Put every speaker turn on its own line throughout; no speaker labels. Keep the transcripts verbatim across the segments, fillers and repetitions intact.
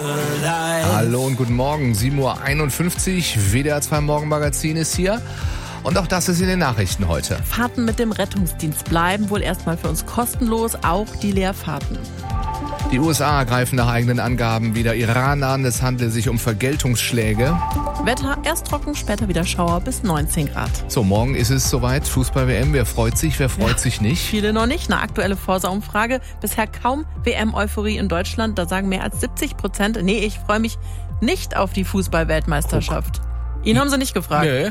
Hallo und guten Morgen, sieben Uhr einundfünfzig, W D R zwei Morgenmagazin ist hier. Und auch das ist in den Nachrichten heute.
Fahrten mit dem Rettungsdienst bleiben wohl erstmal für uns kostenlos, auch die Leerfahrten.
Die U S A greifen nach eigenen Angaben wieder Iran an. Es handelt sich um Vergeltungsschläge.
Wetter, erst trocken, später wieder Schauer bis neunzehn Grad.
So, morgen ist es soweit, Fußball-W M. Wer freut sich, wer freut ja, sich nicht?
Viele noch nicht. Eine aktuelle Forsa-Umfrage. Bisher kaum W M-Euphorie in Deutschland. Da sagen mehr als siebzig Prozent, nee, ich freue mich nicht auf die Fußball-Weltmeisterschaft. Ihn haben sie nicht gefragt.
Nee.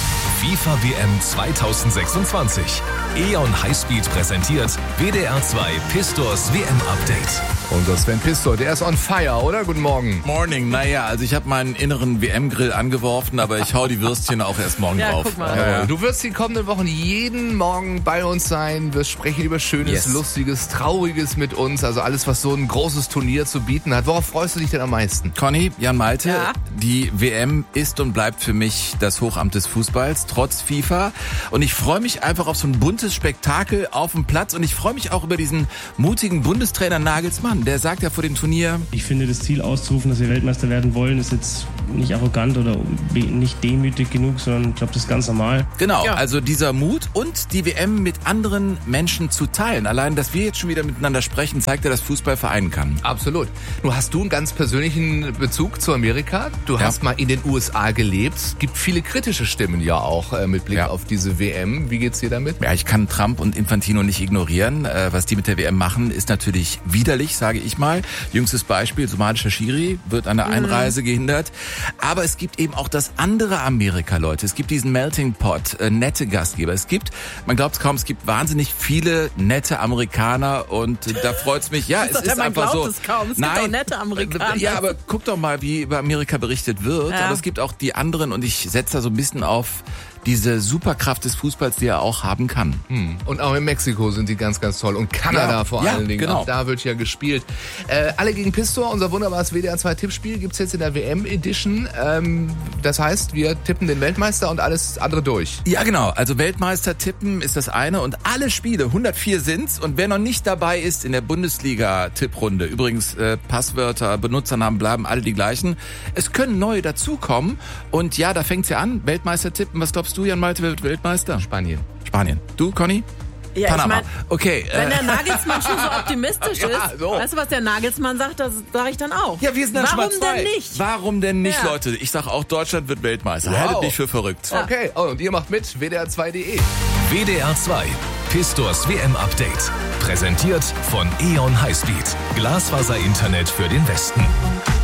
FIFA W M zweitausendsechsundzwanzig. E.ON Highspeed präsentiert W D R zwei Pistors W M-Update.
Unser Sven Pistor, der ist on fire, oder? Guten Morgen.
Morning, naja, also ich habe meinen inneren W M-Grill angeworfen, aber ich hau die Würstchen auch erst morgen
ja,
drauf.
Guck mal.
Ja, ja. Du wirst die kommenden Wochen jeden Morgen bei uns sein, wirst sprechen über Schönes, yes. Lustiges, Trauriges mit uns, also alles, was so ein großes Turnier zu bieten hat. Worauf freust du dich denn am meisten?
Conny, Jan Malte,
ja.
Die W M ist und bleibt für mich das Hochamt des Fußballs, trotz FIFA. Und ich freue mich einfach auf so ein buntes Spektakel auf dem Platz und ich freue mich auch über diesen mutigen Bundestrainer Nagelsmann, der sagt ja vor dem Turnier:
Ich finde, das Ziel auszurufen, dass wir Weltmeister werden wollen, ist jetzt nicht arrogant oder nicht demütig genug, sondern ich glaube, das ist ganz normal.
Genau,
ja.
Also dieser Mut und die W M mit anderen Menschen zu teilen. Allein, dass wir jetzt schon wieder miteinander sprechen, zeigt ja, dass Fußball vereinen kann.
Absolut. Du hast du einen ganz persönlichen Bezug zu Amerika. Du
ja.
hast mal in den U S A gelebt. Es gibt viele kritische Stimmen ja auch äh, mit Blick ja. auf diese W M. Wie geht's dir damit?
Ja, ich kann Trump und Infantino nicht ignorieren. Äh, was die mit der W M machen, ist natürlich widerlich, sage ich mal. Jüngstes Beispiel, somalischer Schiri wird an der Einreise mhm. gehindert. Aber es gibt eben auch das andere Amerika, Leute. Es gibt diesen Melting Pot, äh, nette Gastgeber. Es gibt, man glaubt es kaum, es gibt wahnsinnig viele nette Amerikaner und äh, da freut's mich. Ja, es ist
man
einfach so.
Es kaum. Es
Nein,
gibt auch nette Amerikaner.
Ja, aber guck doch mal, wie über Amerika berichtet wird.
Ja.
Aber es gibt auch die anderen und ich setze da so ein bisschen auf diese Superkraft des Fußballs, die er auch haben kann.
Hm. Und auch in Mexiko sind die ganz, ganz toll. Und Kanada
ja,
vor
ja,
allen Dingen.
Genau.
Auch da wird ja gespielt. Äh, alle gegen Pistor, unser wunderbares W D R zwei Tippspiel, gibt's jetzt in der W M-Edition. Ähm, das heißt, wir tippen den Weltmeister und alles andere durch.
Ja, genau. Also Weltmeister tippen ist das eine. Und alle Spiele, hundertvier sind's. Und wer noch nicht dabei ist in der Bundesliga-Tipprunde, übrigens äh, Passwörter, Benutzernamen bleiben alle die gleichen. Es können neue dazukommen. Und ja, da fängt's ja an. Weltmeister tippen. Was glaubst du, Jan Malte, wer wird Weltmeister?
Spanien.
Spanien. Du, Conny?
Ja,
Panama.
Ich mein,
okay.
Wenn der Nagelsmann schon so optimistisch
ja,
ist,
so.
weißt du, was der Nagelsmann sagt, das sage ich dann auch.
Ja, wir sind dann
Warum
schon mal zwei.
denn nicht?
Warum denn nicht,
Ja.
Leute? Ich sag auch, Deutschland wird Weltmeister.
Wow.
Haltet mich für verrückt.
Ja.
Okay, oh, und ihr macht mit, W D R zwei punkt de.
W D R zwei Pistors W M-Update. Präsentiert von E.ON Highspeed. Glasfaser-Internet für den Westen.